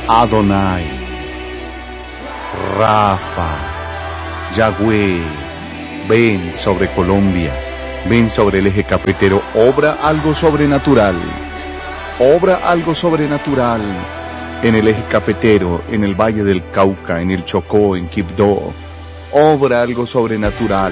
Adonai, Rafa, Yahweh, ven sobre Colombia, ven sobre el eje cafetero, obra algo sobrenatural en el eje cafetero, en el Valle del Cauca, en el Chocó, en Quibdó, obra algo sobrenatural.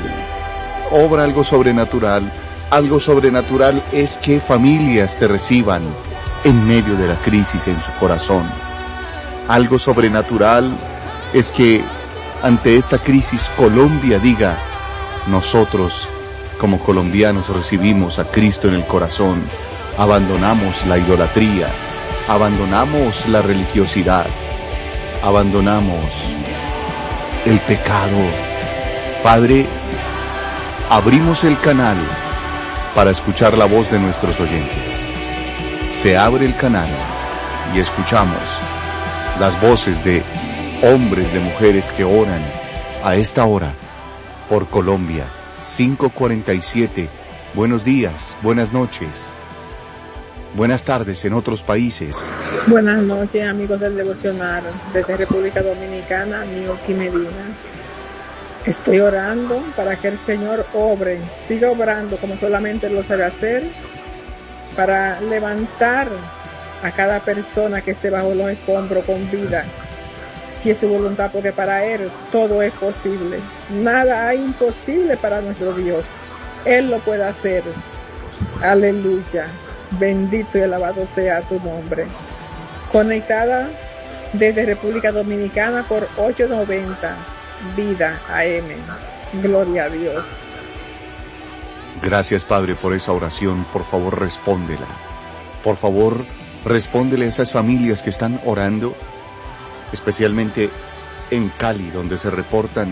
Algo sobrenatural es que familias te reciban en medio de la crisis en su corazón. Algo sobrenatural es que ante esta crisis Colombia diga, nosotros como colombianos recibimos a Cristo en el corazón, abandonamos la idolatría, abandonamos la religiosidad, abandonamos el pecado. Padre, abrimos el canal para escuchar la voz de nuestros oyentes. Se abre el canal y escuchamos las voces de hombres, de mujeres que oran a esta hora por Colombia. 5:47. Buenos días, buenas noches, buenas tardes en otros países. Buenas noches, amigos del devocional desde República Dominicana, Nioki Medina. Estoy orando para que el Señor obre, siga obrando como solamente lo sabe hacer, para levantar a cada persona que esté bajo los escombros con vida, si es su voluntad, porque para Él todo es posible. Nada hay imposible para nuestro Dios. Él lo puede hacer. Aleluya. Bendito y alabado sea tu nombre. Conectada desde República Dominicana por 890 Vida AM. Gloria a Dios. Gracias, Padre, por esa oración. Por favor, respóndela. Por favor, respóndele a esas familias que están orando, especialmente en Cali, donde se reportan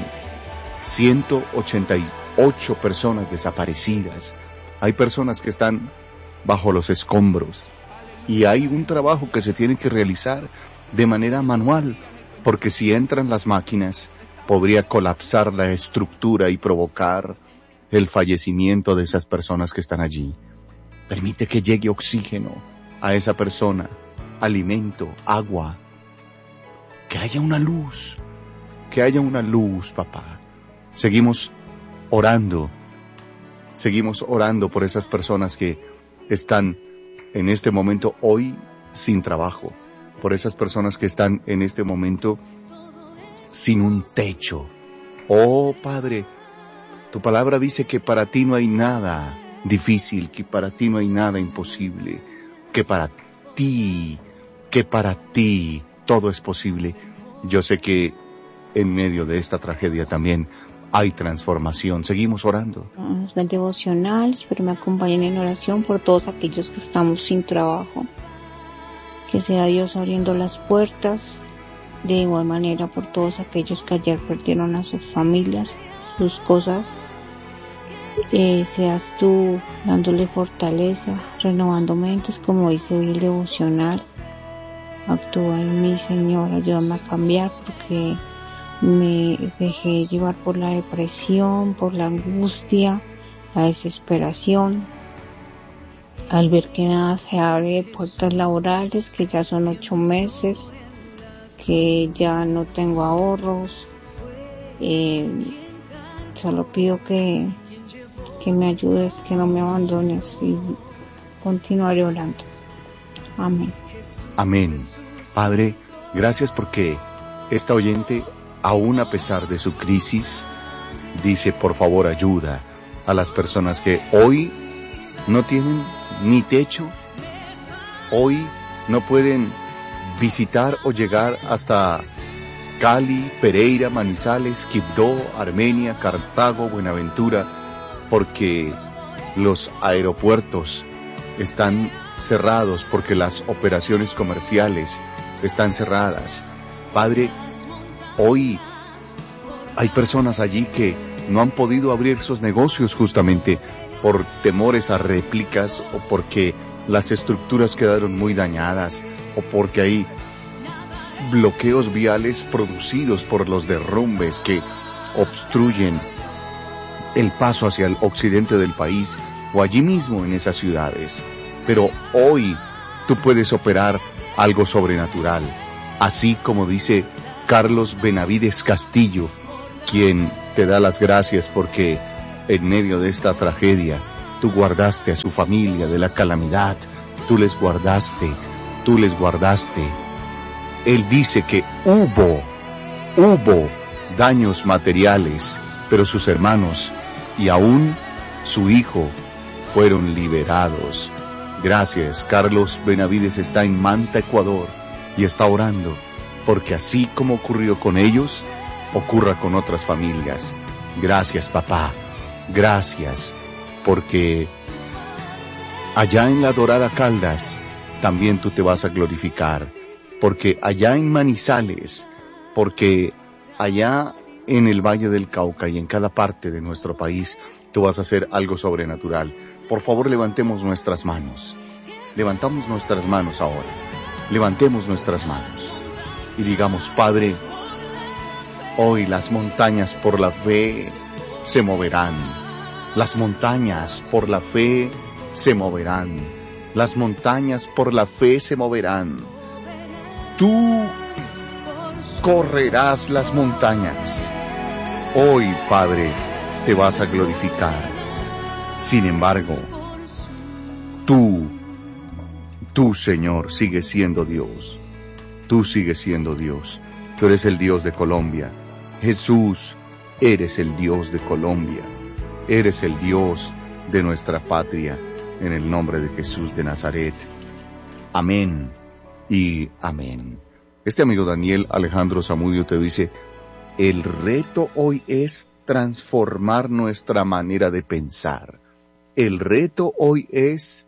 188 personas desaparecidas. Hay personas que están bajo los escombros y hay un trabajo que se tiene que realizar de manera manual, porque si entran las máquinas podría colapsar la estructura y provocar el fallecimiento de esas personas que están allí. Permite que llegue oxígeno a esa persona, alimento, agua, que haya una luz, papá. Seguimos orando por esas personas que están en este momento hoy sin trabajo, por esas personas que están en este momento sin un techo. Oh, Padre, tu palabra dice que para ti no hay nada difícil, que para ti no hay nada imposible, que para ti todo es posible. Yo sé que en medio de esta tragedia también hay transformación. Seguimos orando. Del devocional, espero me acompañen en oración por todos aquellos que estamos sin trabajo. Que sea Dios abriendo las puertas. De igual manera por todos aquellos que ayer perdieron a sus familias, sus cosas. Seas tú dándole fortaleza, renovando mentes, como dice hoy el devocional. Actúa en mí, Señor, ayúdame a cambiar, porque me dejé llevar por la depresión, por la angustia, la desesperación, al ver que nada se abre, puertas laborales, que ya son 8 meses, que ya no tengo ahorros. Solo pido que me ayudes, que no me abandones, y continuaré orando. Amén. Amén. Padre, gracias porque esta oyente, aún a pesar de su crisis, dice, por favor, ayuda a las personas que hoy no tienen ni techo, hoy no pueden visitar o llegar hasta Cali, Pereira, Manizales, Quibdó, Armenia, Cartago, Buenaventura, porque los aeropuertos están cerrados, porque las operaciones comerciales están cerradas. Padre, hoy hay personas allí que no han podido abrir sus negocios justamente por temores a réplicas, o porque las estructuras quedaron muy dañadas, o porque hay bloqueos viales producidos por los derrumbes que obstruyen el paso hacia el occidente del país o allí mismo en esas ciudades. Pero hoy tú puedes operar algo sobrenatural. así como dice Carlos Benavides Castillo, quien te da las gracias porque en medio de esta tragedia tú guardaste a su familia de la calamidad, tú les guardaste. Él dice que hubo daños materiales, pero sus hermanos y aún su hijo fueron liberados. Gracias. Carlos Benavides está en Manta, Ecuador, y está orando porque así como ocurrió con ellos, ocurra con otras familias. Gracias, papá. Gracias, porque allá en la Dorada Caldas también tú te vas a glorificar, porque allá en Manizales, porque allá en el Valle del Cauca y en cada parte de nuestro país tú vas a hacer algo sobrenatural. Por favor, levantemos nuestras manos. Levantamos nuestras manos ahora. Levantemos nuestras manos y digamos: Padre, hoy las montañas por la fe se moverán. Las montañas por la fe se moverán. Las montañas por la fe se moverán. Tú correrás las montañas. Hoy, Padre, te vas a glorificar. Sin embargo, tú, Señor, sigues siendo Dios. Tú sigues siendo Dios. Tú eres el Dios de Colombia. Jesús, eres el Dios de Colombia. Eres el Dios de nuestra patria. En el nombre de Jesús de Nazaret. Amén y amén. Este amigo Daniel Alejandro Zamudio te dice: el reto hoy es transformar nuestra manera de pensar. El reto hoy es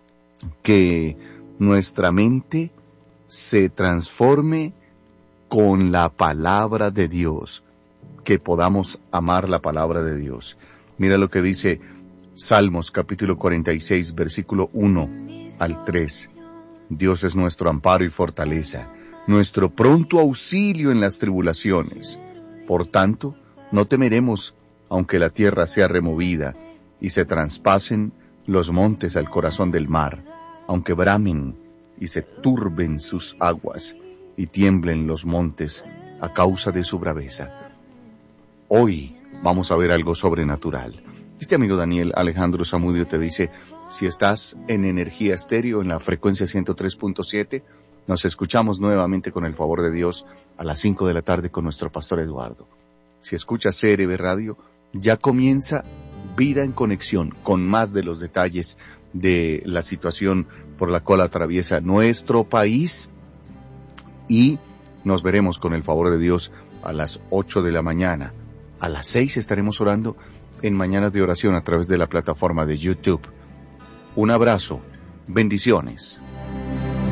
que nuestra mente se transforme con la palabra de Dios, que podamos amar la palabra de Dios. Mira lo que dice Salmos capítulo 46, versículo 1 al 3. Dios es nuestro amparo y fortaleza, nuestro pronto auxilio en las tribulaciones. Por tanto, no temeremos, aunque la tierra sea removida y se traspasen los montes al corazón del mar, aunque bramen y se turben sus aguas y tiemblen los montes a causa de su braveza. Hoy vamos a ver algo sobrenatural. Este amigo Daniel Alejandro Zamudio te dice: si estás en Energía Estéreo en la frecuencia 103.7, nos escuchamos nuevamente con el favor de Dios a las 5 de la tarde con nuestro pastor Eduardo. Si escuchas CRB Radio, ya comienza Vida en Conexión, con más de los detalles de la situación por la cual atraviesa nuestro país, y nos veremos con el favor de Dios a las 8 de la mañana. A las 6 estaremos orando en Mañanas de Oración a través de la plataforma de YouTube. Un abrazo, bendiciones.